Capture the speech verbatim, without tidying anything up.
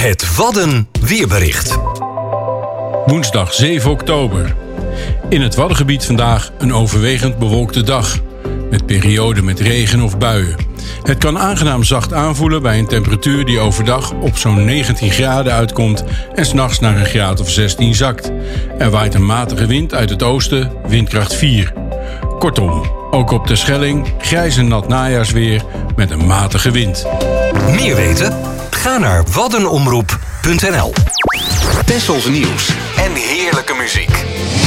Het Wadden weerbericht. Woensdag zeven oktober. In het Waddengebied vandaag een overwegend bewolkte dag. Met perioden met regen of buien. Het kan aangenaam zacht aanvoelen bij een temperatuur die overdag op zo'n negentien graden uitkomt en 's nachts naar een graad of zestien zakt. Er waait een matige wind uit het oosten, windkracht vier. Kortom, ook op de Schelling grijs en nat najaarsweer met een matige wind. Meer weten? Ga naar waddenomroep punt n l. Texels nieuws en heerlijke muziek.